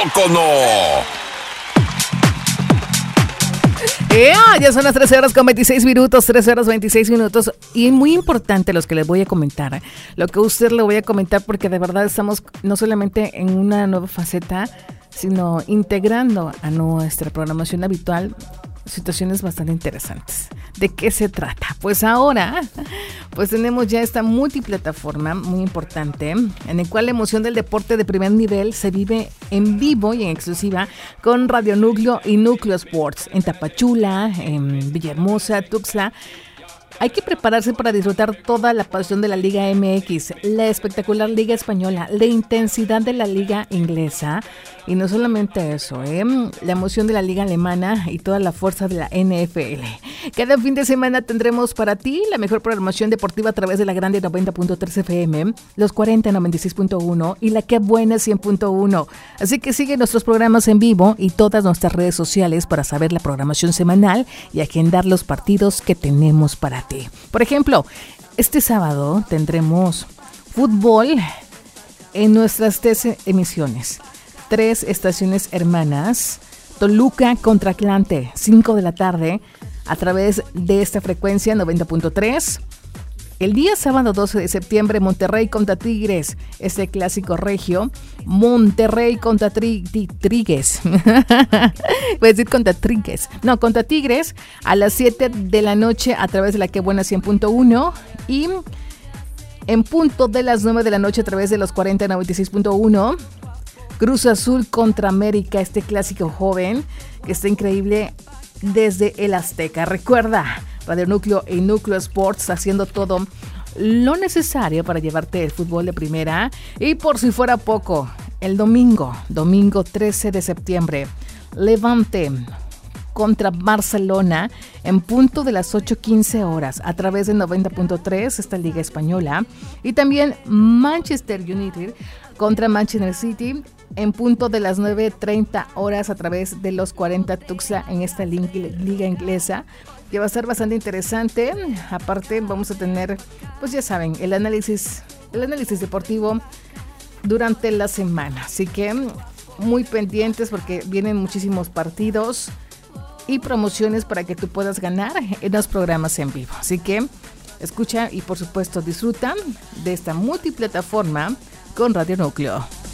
poco no? Ya son las 13 horas con 26 minutos, 13 horas 26 minutos. Y muy importante los que les voy a comentar. Lo que a usted le voy a comentar porque de verdad estamos no solamente en una nueva faceta, sino integrando a nuestra programación habitual situaciones bastante interesantes. ¿De qué se trata? Pues ahora, pues tenemos ya esta multiplataforma muy importante en el cual la emoción del deporte de primer nivel se vive en vivo y en exclusiva con Radio Núcleo y Núcleo Sports en Tapachula, en Villahermosa, Tuxtla. Hay que prepararse para disfrutar toda la pasión de la Liga MX, la espectacular Liga Española, la intensidad de la Liga Inglesa y no solamente eso, la emoción de la Liga Alemana y toda la fuerza de la NFL. Cada fin de semana tendremos para ti la mejor programación deportiva a través de la Grande 90.3 FM, los 40 96.1 y la Qué Buena 100.1. Así que sigue nuestros programas en vivo y todas nuestras redes sociales para saber la programación semanal y agendar los partidos que tenemos para ti. Por ejemplo, este sábado tendremos fútbol en nuestras 3 emisiones. 3 estaciones hermanas, Toluca contra Atlante, 5 de la tarde, a través de esta frecuencia 90.3. El día sábado 12 de septiembre, Monterrey contra Tigres, este clásico regio. Monterrey contra Tigres. Voy a decir contra Tigres. No, contra Tigres a las 7 de la noche a través de la Qué Buena 100.1 y en punto de las 9 de la noche a través de los 40 96.1. Cruz Azul contra América, este clásico joven que está increíble desde el Azteca. Recuerda, Radio Núcleo y Núcleo Sports haciendo todo lo necesario para llevarte el fútbol de primera. Y por si fuera poco, el domingo 13 de septiembre, Levante contra Barcelona en punto de las 8:15 horas a través de 90.3, esta Liga Española. Y también Manchester United contra Manchester City en punto de las 9:30 horas a través de los 40 Tuxtla en esta liga inglesa, que va a ser bastante interesante. Aparte vamos a tener, pues ya saben, el análisis deportivo durante la semana. Así que muy pendientes porque vienen muchísimos partidos y promociones para que tú puedas ganar en los programas en vivo. Así que escucha y por supuesto disfruta de esta multiplataforma con Radio Núcleo.